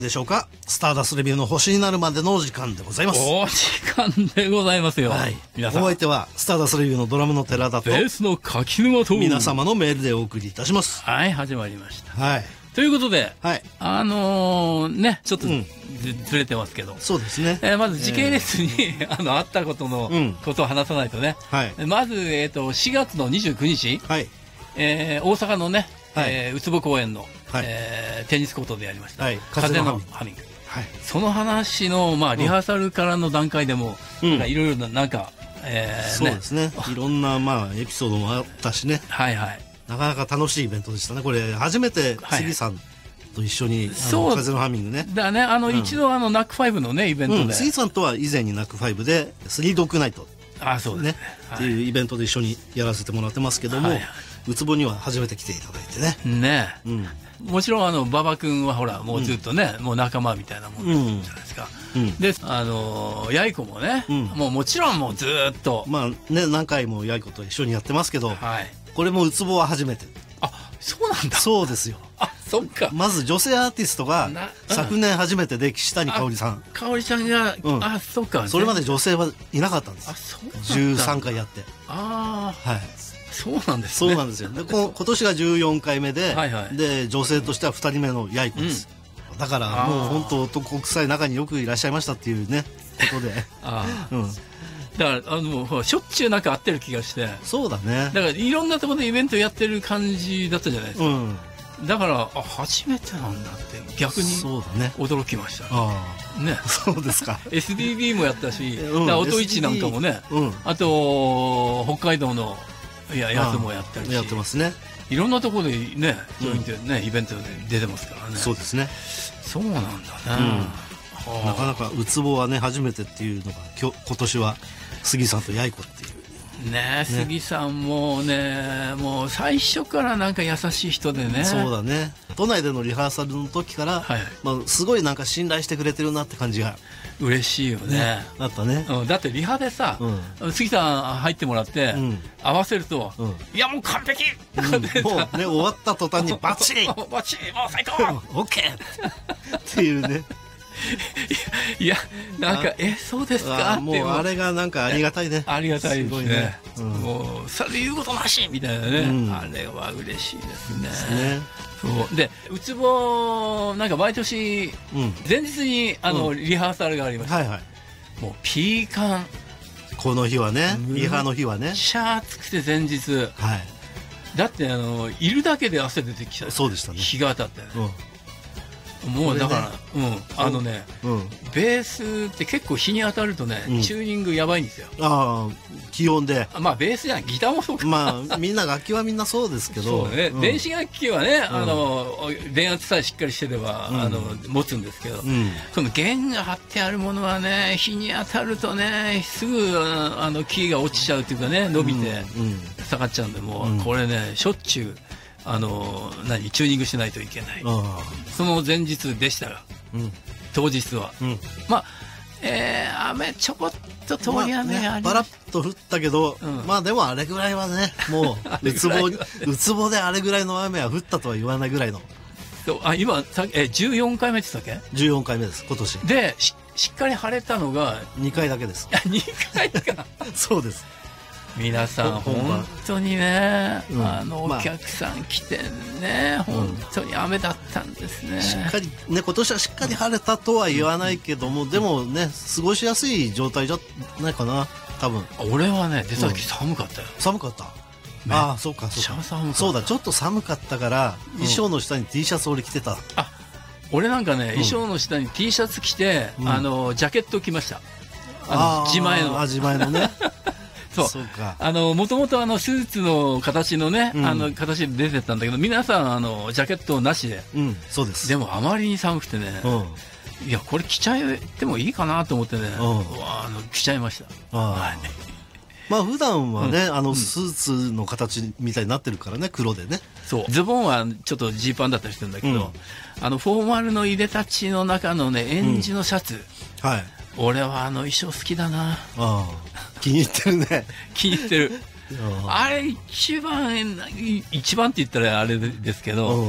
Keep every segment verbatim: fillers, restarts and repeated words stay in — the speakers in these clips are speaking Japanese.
でしょうか。スターダストレビューの星になるまでのお時間でございます。 お時間でございますよ、はい、皆さん。 お相手はスターダストレビューのドラムの寺田とベースの柿沼と皆様のメールでお送りいたします。 はい、始まりました。 はい、 ということで、 はい、 あのー、ねちょっと、うん、ずれてますけど、 そうですね、 えー、まず時系列に、えー、あのあったことの、うん、ことを話さないとね、はい、まず、えー、としがつのにじゅうくにち、はい、えー、大阪のね、はい、えー、ウツボ公園の、はい、えー、テニスコートでやりました、はい、風のハミング、はい、その話の、まあ、リハーサルからの段階でも、うん、いろいろななんか、えー、 そうですね、いろんな、まあ、エピソードもあったしね、はいはい、なかなか楽しいイベントでしたね。これ初めて杉さんと一緒に、はい、そう風のハミングねだね、あの、うん、一度あのナックファイブのねイベントで、うん、 杉さんとは以前にナックファイブでスリードッグナイト、 あ、そうですね、 はい、っていうイベントで一緒にやらせてもらってますけども、はいはい、ウツボには初めて来ていただいてね。 ねえ、うん、もちろんあの馬場君はほらもうずっとね、うん、もう仲間みたいなもんじゃないですか、うん、であのー、やいこもね、うん、もうもちろんもうずっとまあね何回もやいこと一緒にやってますけど、はい、これもウツボは初めて。 あ、そうなんだ。 そうですよ。 あ、そっか。 まず女性アーティストが昨年初めてで岸谷香織さん、 香織ちゃんが、うん、あ、そっか、 それまで女性はいなかったんです。あ、そうなんだ。じゅうさんかいやって。 ああ、 はい、 そうなんですね。 そうなんですよ。でこ今年がじゅうよんかいめで、はい、はい、で女性としてはふたりめのやいこです、うん、だからもう本当男臭い中によくいらっしゃいましたっていうねことで、あ、うん、 だからあのしょっちゅうなんか会ってる気がして。 そうだね。 だからいろんなところでイベントやってる感じだったじゃないですか、うん、だからあ初めてなんだって逆に驚きました。そうだね。あね、 そうですか。 エスディービー もやったし、うん、音市なんかもね、うん、あと北海道のいややつもやったりし、 やってますね。 いろんなところでね、ジョイントね、うん、イベントで出てますからね。 そうですね。 そうなんだね、 うん、なかなかウツボはね初めてっていうのが今日今年は杉さんとやいこっていうね。ね、杉さんもねもう最初からなんか優しい人でね。 そうだね。都内でのリハーサルの時から、はい、まあ、すごいなんか信頼してくれてるなって感じが嬉しいよね。ね、 だったね、 うん、だってリハでさ、うん、杉さん入ってもらって、うん、合わせると、うん、いやもう完璧、 うん、もうね終わった途端にバッチリバッチリもう最高オッケーっていうねいやなんかえそうですかってもうあれがなんかありがたいね。 ありがたいですね。うん、もうそれ言うことなしみたいなね、うん、あれは嬉しいですね。ですね。そうでウツボなんか毎年、うん、前日にあの、うん、リハーサルがありました、はいはい、もうピーカンこの日はね、リハの日はねシャー暑くて前日、はい、だってあのいるだけで汗出てきた。 そうでしたね。 日が当たってね、うんもうだから、ね、うん、あのね、うん、ベースって結構日に当たるとね、うん、チューニングやばいんですよ。ああ、気温で。 まあベースじゃない、ギターもそうか。 まあみんな楽器はみんなそうですけど。 そうね、うん、電子楽器はね、あの、うん、電圧さえしっかりしてれば、うん、あの持つんですけど、うん、その弦が張ってあるものはね、日に当たるとね、すぐあのキーが落ちちゃうというかね、伸びて下がっちゃうんで、もう、うん、これね、しょっちゅう。あの何チューニングしないといけない。その前日でしたが、うん、当日は、うん、まあ、えー、雨ちょこっと通り雨あり、まあね、 バラッと降ったけど、うん、まあでもあれぐらいはねもうウツボウツボであれぐらいの雨は降ったとは言わないぐらいの。 そうあ今さえじゅうよんかいめって言ったっけ。 じゅうよんかいめです今年で し, しっかり晴れたのがにかいだけです。 にかいかそうです。 皆さん本当にね、うん、あのお客さん来てね、まあ、本当に雨だったんですね、うん、 しっかりね今年はしっかり晴れたとは言わないけども、うん、でもね過ごしやすい状態じゃないかな多分。 俺はね出た時寒かったよ、 うん、寒かった、ね、ああそうかそうかそうだちょっと寒かったから、うん、衣装の下に T シャツ俺着てた。 あ俺なんかね、うん、衣装の下に T シャツ着て、うん、あのジャケット着ました。あの自前のあ自前のねそうそうか。あのもともとあのスーツの形のね、うん、あの形で出てたんだけど皆さんあのジャケットなしで、うん、そうです。でもあまりに寒くてね、うん、いやこれ着ちゃってもいいかなと思ってね、うん、あの着ちゃいました。あ、はい、 まあ普段はね、うん、あのスーツの形みたいになってるからね黒でね。 そうズボンはちょっとジーパンだったりしてるんだけど、うん、あのフォーマルのいでたちの中のねエンジのシャツ、うん、はい。俺はあの衣装好きだなあ。 気に入ってるね。 気に入ってる。あれ一番一番って言ったらあれですけど、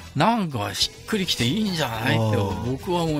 なんかしっくりきていいんじゃないって僕は思